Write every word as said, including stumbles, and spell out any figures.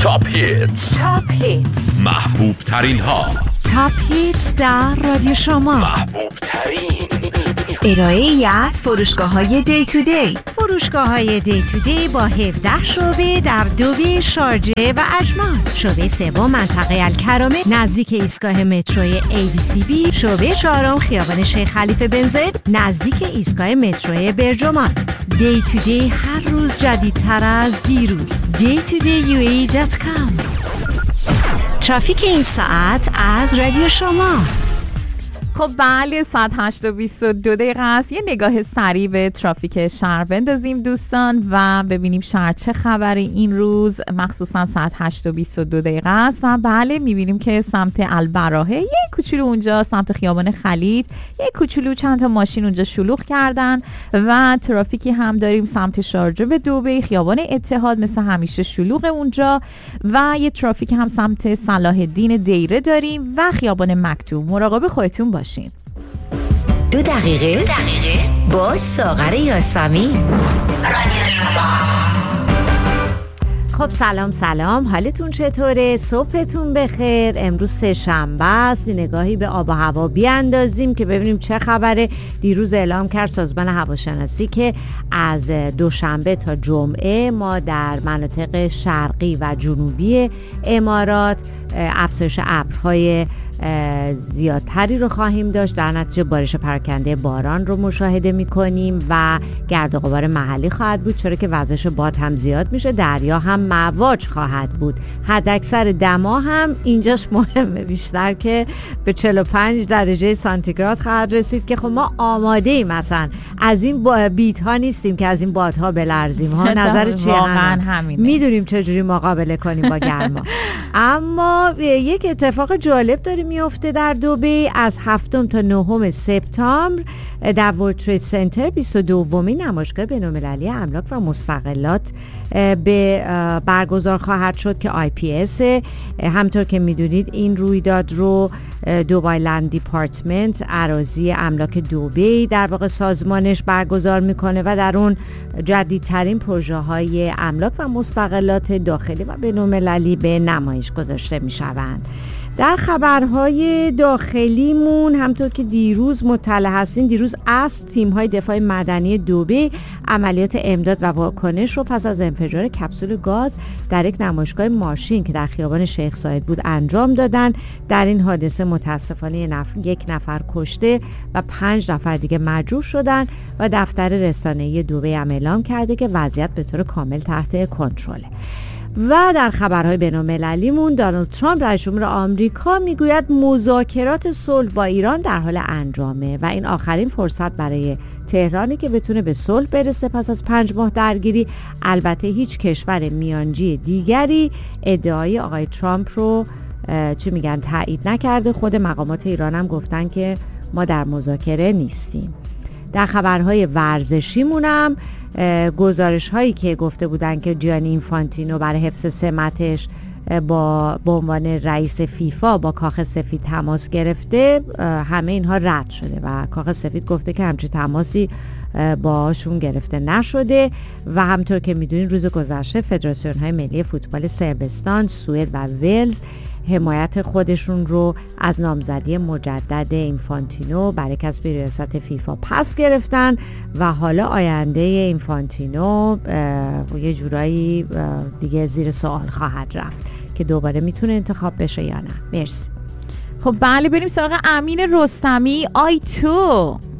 تاپ هیتز، تاپ هیتز، محبوب ترین ها، تاپ هیتز در رادیو شما، محبوب ترین ارائه ای از فروشگاه های دی تو دی. فروشگاه های دی تو دی با هفده شعبه در دوبی، شارجه و اجمان. شعبه سوم منطقه الکرامه نزدیک ایستگاه متروی ای بی سی بی. شعبه چهارم خیابان شیخ خلیفه بن زاید نزدیک ایستگاه متروی برجمان. دی تو دی هر روز جدیدتر از دیروز. دی تو دی یو ای دات کام. ترافیک این ساعت از رادیو شما. خب بله، ساعت هشت و بیست و دو دقیقه است. یه نگاه سریع به ترافیک شهر بندازیم دوستان و ببینیم شهر چه خبره این روز، مخصوصا ساعت هشت و بیست و دو دقیقه است. و بله میبینیم که سمت البراهه یه کوچولو اونجا سمت خیابان خلیج یه کوچولو چند تا ماشین اونجا شلوغ کردن و ترافیکی هم داریم سمت شارجه به دبی، خیابان اتحاد مثل همیشه شلوغ اونجا و یه ترافیک هم سمت صلاح الدین دیره داریم و خیابان مکتوب. مراقب خودتون باشین. دو دقیقه, دو دقیقه با ساغر یاسمین. خب سلام سلام، حالتون چطوره؟ صبحتون بخیر. امروز سه شنبه است. نگاهی به آب و هوا بیاندازیم که ببینیم چه خبره. دیروز اعلام کرد سازمان هواشناسی که از دوشنبه تا جمعه ما در مناطق شرقی و جنوبی امارات افزایش ابرهای زیادتری رو خواهیم داشت. در نتیجه بارش پراکنده باران رو مشاهده می‌کنیم و گرد و غبار محلی خواهد بود، چرا که وزش باد هم زیاد میشه، دریا هم مواج خواهد بود. حداکثر دما هم اینجاش مهمه، بیشتر که به چهل و پنج درجه سانتیگراد خواهد رسید که خب ما آماده ایم مثلا از این بیت ها نیستیم که از این بادها بلرزیم ها. نظر چیه؟ واقعا همینه، میدونیم چجوری مقابله کنیم با گرما. اما یک اتفاق جالب داره میفته در دبی. از هفتم تا نهم سپتامبر در ورلد ترید سنتر بیست و دومین نمایشگاه بین‌المللی املاک و مستغلات به برگزار خواهد شد که آی پی اس. همطور که میدونید این رویداد رو دبی لند دیپارتمنت اراضی املاک دبی در واقع سازمانش برگزار میکنه و در اون جدیدترین پروژه های املاک و مستغلات داخلی و بین‌المللی به نمایش گذاشته میشوند. در خبرهای داخلیمون همطور که دیروز مطلع هستین، دیروز اصل تیم‌های دفاع مدنی دبی عملیات امداد و واکنش رو پس از انفجار کپسول گاز در یک نمایشگاه ماشین که در خیابان شیخ زاید بود انجام دادن. در این حادثه متاسفانه نفر، یک نفر کشته و پنج نفر دیگه مجروح شدن و دفتر رسانه‌ای دبی هم اعلام کرده که وضعیت به طور کامل تحت کنترله. و در خبرهای بین‌المللیمون دونالد ترامپ رئیس جمهور آمریکا میگوید مذاکرات صلح با ایران در حال انجامه و این آخرین فرصت برای تهرانی که بتونه به صلح برسه پس از پنج ماه درگیری. البته هیچ کشور میانجی دیگری ادعای آقای ترامپ رو چی میگن تایید نکرده. خود مقامات ایران هم گفتن که ما در مذاکره نیستیم. در خبرهای ورزشیمونم گزارش هایی که گفته بودن که جیانی اینفانتینو برای حفظ سمتش با به عنوان رئیس فیفا با کاخ سفید تماس گرفته، همه اینها رد شده و کاخ سفید گفته که همچین تماسی باشون گرفته نشده. و همطور که میدونید روز گذشته فدراسیون های ملی فوتبال صربستان، سوئد و ولز حمایت خودشون رو از نامزدی مجدد اینفانتینو برای کسب ریاست فیفا پس گرفتن و حالا آینده اینفانتینو یه جورایی دیگه زیر سوال خواهد رفت که دوباره میتونه انتخاب بشه یا نه. مرسی. خب بله، بریم سراغ امین رستمی. آی تو